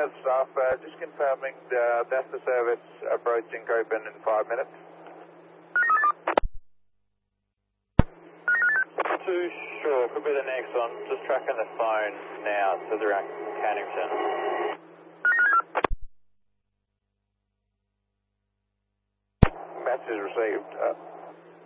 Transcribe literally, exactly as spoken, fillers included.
Combat staff, uh, just confirming the, that's the service approaching Copen in five minutes. Too sure, could be the next one. Just tracking the phone now, so they're around Cannington. Message received. Uh,